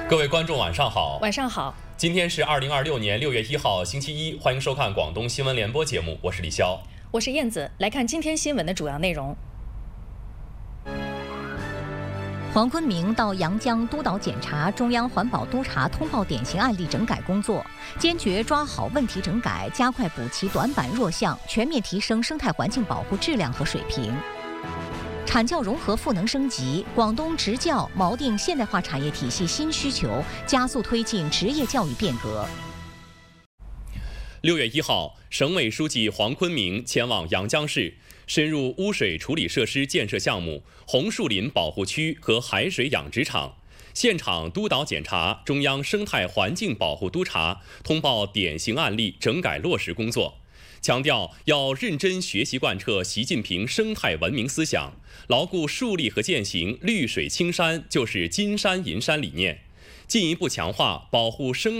各位观众晚上好。 晚上好。 今天是2026年6月1号星期一，欢迎收看广东新闻联播节目，我是李潇， 我是燕子。来看今天新闻的主要内容。 黄坤明到阳江督导检查中央环保督察通报典型案例整改工作，坚决抓好问题整改，加快补齐短板弱项，全面提升生态环境保护质量和水平。产教融合赋能升级，广东职教锚定现代化产业体系新需求，加速推进职业教育变革。 6月1号，省委书记黄坤明前往阳江市，深入污水处理设施建设项目、红树林保护区和海水养殖场，现场督导检查中央生态环境保护督察通报典型案例整改落实工作，强调要认真学习贯彻习近平生态文明思想，牢固树立和践行绿水青山就是金山银山理念，进一步强化保护生